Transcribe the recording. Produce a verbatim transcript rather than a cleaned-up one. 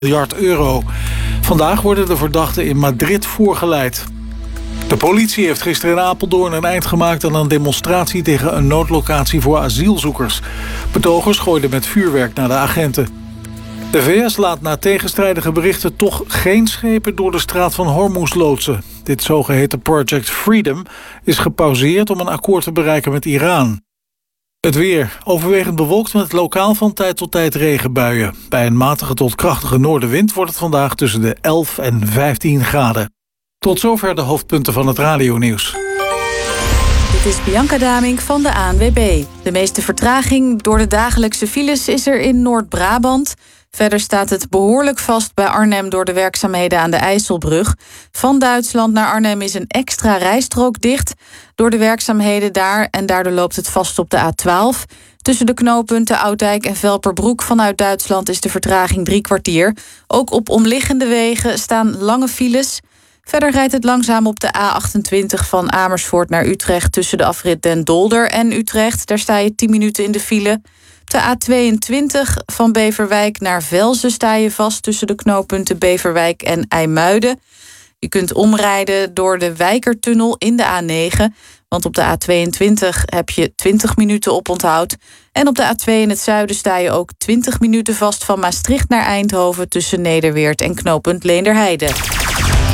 miljard euro. Vandaag worden de verdachten in Madrid voorgeleid. De politie heeft gisteren in Apeldoorn een eind gemaakt aan een demonstratie tegen een noodlocatie voor asielzoekers. Betogers gooiden met vuurwerk naar de agenten. De V S laat na tegenstrijdige berichten toch geen schepen door de straat van Hormuz loodsen. Dit zogeheten Project Freedom is gepauzeerd om een akkoord te bereiken met Iran. Het weer. Overwegend bewolkt met lokaal van tijd tot tijd regenbuien. Bij een matige tot krachtige noordenwind wordt het vandaag tussen de elf en vijftien graden. Tot zover de hoofdpunten van het radionieuws. Dit is Bianca Damink van de A N W B. De meeste vertraging door de dagelijkse files is er in Noord-Brabant. Verder staat het behoorlijk vast bij Arnhem door de werkzaamheden aan de IJsselbrug. Van Duitsland naar Arnhem is een extra rijstrook dicht door de werkzaamheden daar. En daardoor loopt het vast op de A twaalf. Tussen de knooppunten Oudijk en Velperbroek vanuit Duitsland is de vertraging drie kwartier. Ook op omliggende wegen staan lange files. Verder rijdt het langzaam op de A achtentwintig van Amersfoort naar Utrecht tussen de afrit Den Dolder en Utrecht. Daar sta je tien minuten in de file. Op de A tweeëntwintig van Beverwijk naar Velzen sta je vast tussen de knooppunten Beverwijk en IJmuiden. Je kunt omrijden door de Wijkertunnel in de A negen. Want op de A tweeëntwintig heb je twintig minuten oponthoud. En op de A twee in het zuiden sta je ook twintig minuten vast van Maastricht naar Eindhoven tussen Nederweert en knooppunt Leenderheide.